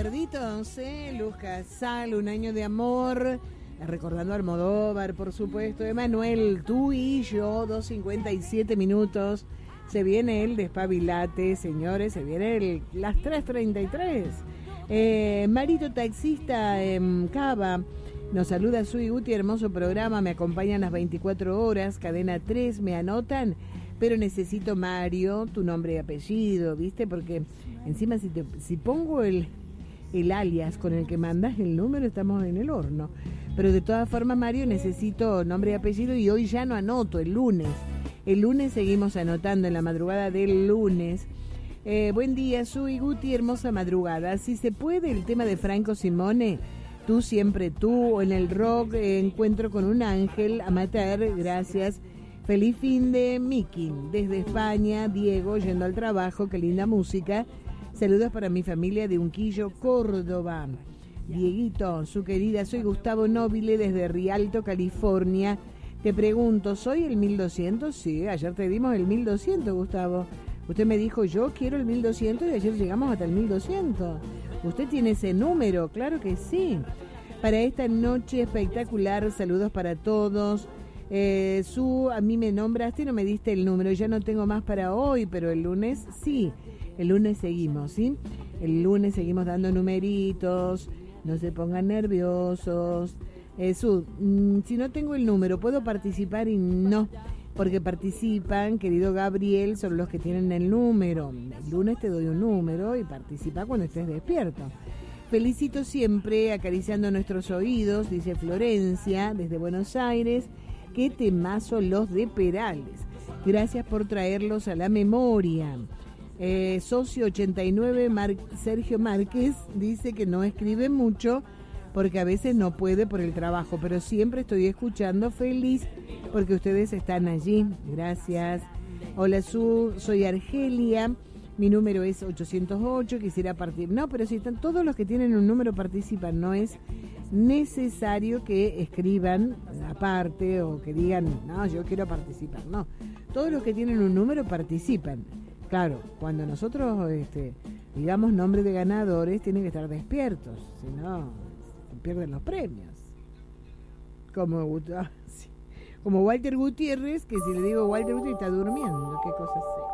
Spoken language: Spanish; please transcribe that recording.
recuerditos, Luz Casal, Un año de amor, recordando a Almodóvar, por supuesto, Emanuel, Tú y yo, 2:57 minutos, se viene el despabilate, señores, se viene las 3:33. Marito Taxista en Cava, nos saluda Sui Guti, hermoso programa, me acompañan las 24 horas, cadena 3, me anotan, pero necesito, Mario, tu nombre y apellido, ¿viste? Porque encima si pongo el alias con el que mandas el número, estamos en el horno. Pero de todas formas, Mario, necesito nombre y apellido, y hoy ya no anoto, el lunes. El lunes seguimos anotando, en la madrugada del lunes. Buen día, Sui Guti, hermosa madrugada. Si se puede, el tema de Franco Simone, Tú siempre tú, o en el rock, Encuentro con un ángel, amateur, gracias. Feliz fin de Miki, desde España, Diego, yendo al trabajo, qué linda música. Saludos para mi familia de Unquillo, Córdoba. Dieguito, su querida, soy Gustavo Nobile desde Rialto, California. Te pregunto, ¿soy el 1200? Sí, ayer te dimos el 1200, Gustavo. Usted me dijo, yo quiero el 1200, y ayer llegamos hasta el 1200. ¿Usted tiene ese número? Claro que sí. Para esta noche espectacular, saludos para todos. A mí me nombraste y no me diste el número, ya no tengo más para hoy, pero el lunes sí, el lunes seguimos, ¿sí? El lunes seguimos dando numeritos, no se pongan nerviosos. Si no tengo el número, ¿puedo participar? Y no, porque participan, querido Gabriel, son los que tienen el número. El lunes te doy un número y participa cuando estés despierto. Felicito siempre, acariciando nuestros oídos, dice Florencia, desde Buenos Aires. Qué temazo los de Perales. Gracias por traerlos a la memoria. Socio 89, Sergio Márquez, dice que no escribe mucho porque a veces no puede por el trabajo, pero siempre estoy escuchando, feliz porque ustedes están allí. Gracias. Hola, soy Argelia. Mi número es 808, quisiera partir. No, pero si están todos los que tienen un número participan, no es necesario que escriban aparte o que digan, no, yo quiero participar. No, todos los que tienen un número participan. Claro, cuando nosotros digamos nombre de ganadores, tienen que estar despiertos, si no, se pierden los premios. Como Walter Gutiérrez, que si le digo Walter Gutiérrez está durmiendo, qué cosa sé.